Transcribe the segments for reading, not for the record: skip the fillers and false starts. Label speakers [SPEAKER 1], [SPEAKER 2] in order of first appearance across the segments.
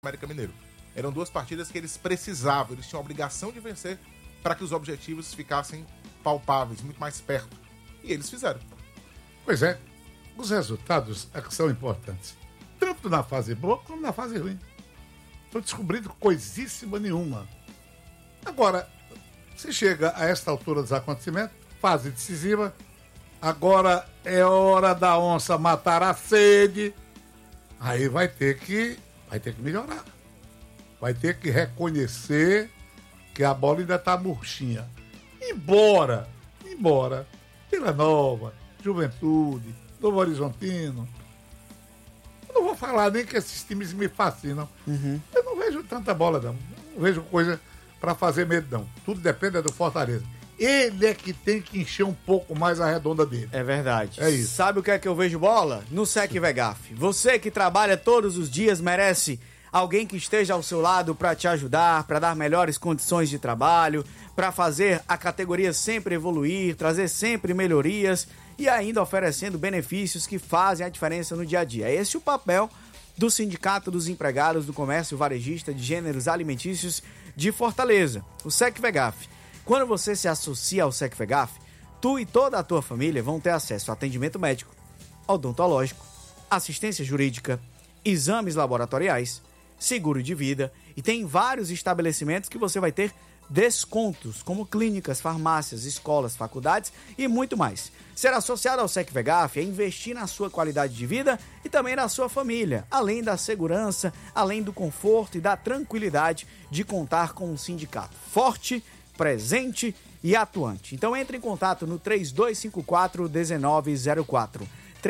[SPEAKER 1] América Mineiro. Eram duas partidas que eles precisavam, eles tinham a obrigação de vencer para que os objetivos ficassem palpáveis, muito mais perto. E eles fizeram.
[SPEAKER 2] Pois é, os resultados é que são importantes, tanto na fase boa como na fase ruim. Estou descobrindo coisíssima nenhuma. Agora, se chega a esta altura dos acontecimentos, fase decisiva, agora é hora da onça matar a sede, aí vai ter que melhorar. Vai ter que reconhecer que a bola ainda está murchinha. Embora, Vila Nova, Juventude, Novo Horizontino, eu não vou falar nem que esses times me fascinam. Eu não vejo tanta bola, não vejo coisa para fazer medo, não. Tudo depende do Fortaleza. Ele é que tem que encher um pouco mais a redonda dele.
[SPEAKER 3] É verdade.
[SPEAKER 2] É isso.
[SPEAKER 3] Sabe o que é que eu vejo bola? No Sec Vegaf. Você que trabalha todos os dias merece alguém que esteja ao seu lado para te ajudar, para dar melhores condições de trabalho, para fazer a categoria sempre evoluir, trazer sempre melhorias e ainda oferecendo benefícios que fazem a diferença no dia a dia. É esse o papel do Sindicato dos Empregados do Comércio Varejista de Gêneros Alimentícios de Fortaleza, o Sec Vegaf. Quando você se associa ao Sec Vegaf, tu e toda a tua família vão ter acesso a atendimento médico, odontológico, assistência jurídica, exames laboratoriais, seguro de vida e tem vários estabelecimentos que você vai ter descontos, como clínicas, farmácias, escolas, faculdades e muito mais. Ser associado ao Sec Vegaf é investir na sua qualidade de vida e também na sua família, além da segurança, além do conforto e da tranquilidade de contar com um sindicato forte, presente e atuante. Então entre em contato no 3254-1904.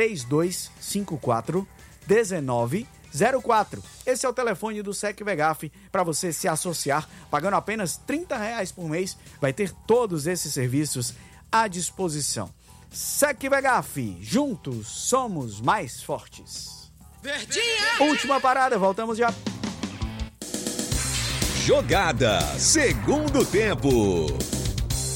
[SPEAKER 3] 3254-1904. Esse é o telefone do Sec Vegaf para você se associar, pagando apenas R$30 por mês, vai ter todos esses serviços à disposição. Sec Vegaf, juntos somos mais fortes.
[SPEAKER 4] Verdinha!
[SPEAKER 3] Última parada, voltamos já.
[SPEAKER 5] Jogada, segundo tempo.